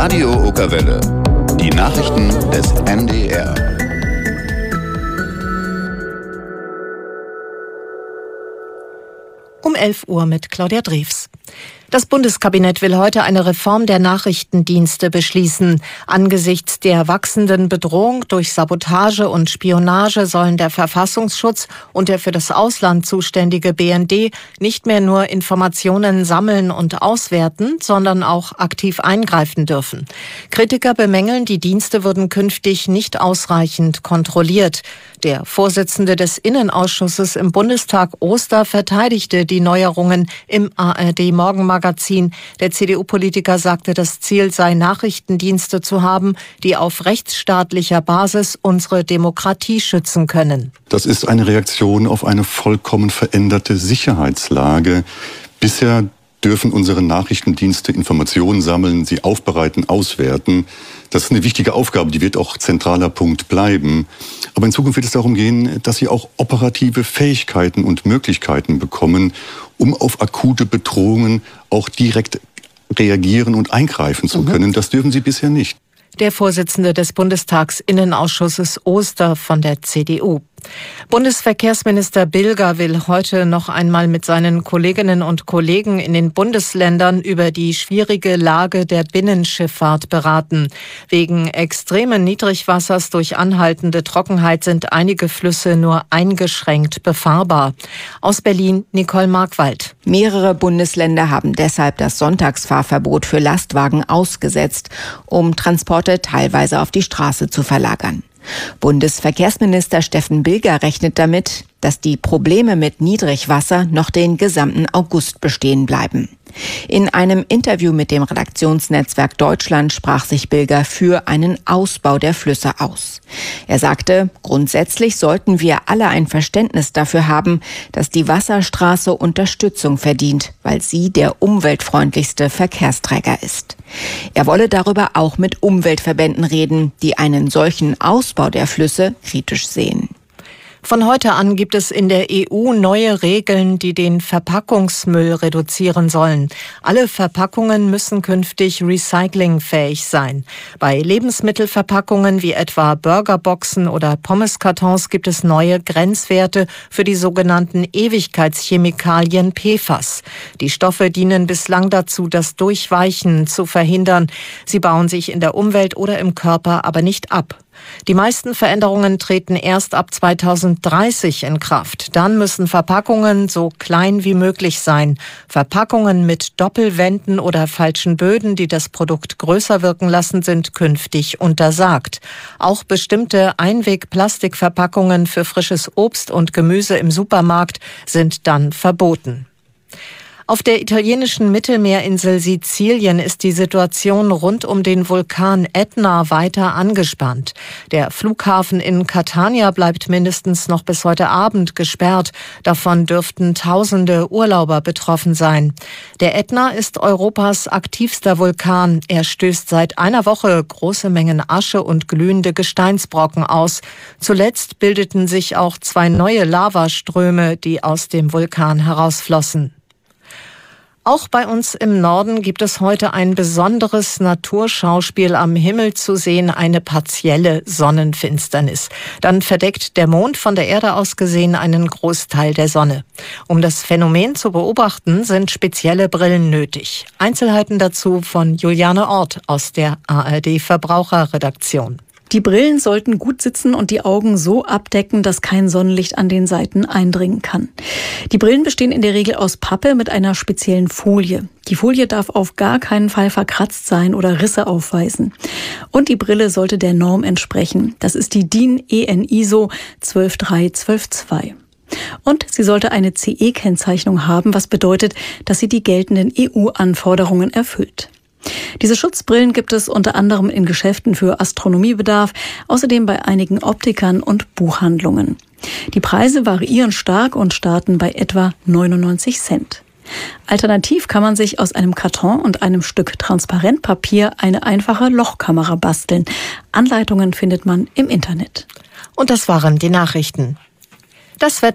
Radio Okerwelle. Die Nachrichten des NDR. Um 11 Uhr mit Claudia Drews. Das Bundeskabinett will heute eine Reform der Nachrichtendienste beschließen. Angesichts der wachsenden Bedrohung durch Sabotage und Spionage sollen der Verfassungsschutz und der für das Ausland zuständige BND nicht mehr nur Informationen sammeln und auswerten, sondern auch aktiv eingreifen dürfen. Kritiker bemängeln, die Dienste würden künftig nicht ausreichend kontrolliert. Der Vorsitzende des Innenausschusses im Bundestag, Oster, verteidigte die Neuerungen im ARD-Morgenmagazin. Der CDU-Politiker sagte, das Ziel sei, Nachrichtendienste zu haben, die auf rechtsstaatlicher Basis unsere Demokratie schützen können. Das ist eine Reaktion auf eine vollkommen veränderte Sicherheitslage. Bisher dürfen unsere Nachrichtendienste Informationen sammeln, sie aufbereiten, auswerten. Das ist eine wichtige Aufgabe, die wird auch zentraler Punkt bleiben. Aber in Zukunft wird es darum gehen, dass sie auch operative Fähigkeiten und Möglichkeiten bekommen, um auf akute Bedrohungen auch direkt reagieren und eingreifen zu können. Das dürfen sie bisher nicht. Der Vorsitzende des Bundestagsinnenausschusses Oster von der CDU. Bundesverkehrsminister Bilger will heute noch einmal mit seinen Kolleginnen und Kollegen in den Bundesländern über die schwierige Lage der Binnenschifffahrt beraten. Wegen extremen Niedrigwassers durch anhaltende Trockenheit sind einige Flüsse nur eingeschränkt befahrbar. Aus Berlin Nicole Markwald. Mehrere Bundesländer haben deshalb das Sonntagsfahrverbot für Lastwagen ausgesetzt, um Transporte teilweise auf die Straße zu verlagern. Bundesverkehrsminister Steffen Bilger rechnet damit, dass die Probleme mit Niedrigwasser noch den gesamten August bestehen bleiben. In einem Interview mit dem Redaktionsnetzwerk Deutschland sprach sich Bilger für einen Ausbau der Flüsse aus. Er sagte, grundsätzlich sollten wir alle ein Verständnis dafür haben, dass die Wasserstraße Unterstützung verdient, weil sie der umweltfreundlichste Verkehrsträger ist. Er wolle darüber auch mit Umweltverbänden reden, die einen solchen Ausbau der Flüsse kritisch sehen. Von heute an gibt es in der EU neue Regeln, die den Verpackungsmüll reduzieren sollen. Alle Verpackungen müssen künftig recyclingfähig sein. Bei Lebensmittelverpackungen wie etwa Burgerboxen oder Pommeskartons gibt es neue Grenzwerte für die sogenannten Ewigkeitschemikalien PFAS. Die Stoffe dienen bislang dazu, das Durchweichen zu verhindern. Sie bauen sich in der Umwelt oder im Körper aber nicht ab. Die meisten Veränderungen treten erst ab 2030 in Kraft. Dann müssen Verpackungen so klein wie möglich sein. Verpackungen mit Doppelwänden oder falschen Böden, die das Produkt größer wirken lassen, sind künftig untersagt. Auch bestimmte Einweg-Plastikverpackungen für frisches Obst und Gemüse im Supermarkt sind dann verboten. Auf der italienischen Mittelmeerinsel Sizilien ist die Situation rund um den Vulkan Ätna weiter angespannt. Der Flughafen in Catania bleibt mindestens noch bis heute Abend gesperrt. Davon dürften Tausende Urlauber betroffen sein. Der Ätna ist Europas aktivster Vulkan. Er stößt seit einer Woche große Mengen Asche und glühende Gesteinsbrocken aus. Zuletzt bildeten sich auch 2 neue Lavaströme, die aus dem Vulkan herausflossen. Auch bei uns im Norden gibt es heute ein besonderes Naturschauspiel am Himmel zu sehen, eine partielle Sonnenfinsternis. Dann verdeckt der Mond von der Erde aus gesehen einen Großteil der Sonne. Um das Phänomen zu beobachten, sind spezielle Brillen nötig. Einzelheiten dazu von Juliane Ort aus der ARD-Verbraucherredaktion. Die Brillen sollten gut sitzen und die Augen so abdecken, dass kein Sonnenlicht an den Seiten eindringen kann. Die Brillen bestehen in der Regel aus Pappe mit einer speziellen Folie. Die Folie darf auf gar keinen Fall verkratzt sein oder Risse aufweisen. Und die Brille sollte der Norm entsprechen. Das ist die DIN EN ISO 12312-2. Und sie sollte eine CE-Kennzeichnung haben, was bedeutet, dass sie die geltenden EU-Anforderungen erfüllt. Diese Schutzbrillen gibt es unter anderem in Geschäften für Astronomiebedarf, außerdem bei einigen Optikern und Buchhandlungen. Die Preise variieren stark und starten bei etwa 99 Cent. Alternativ kann man sich aus einem Karton und einem Stück Transparentpapier eine einfache Lochkamera basteln. Anleitungen findet man im Internet. Und das waren die Nachrichten. Das Wetter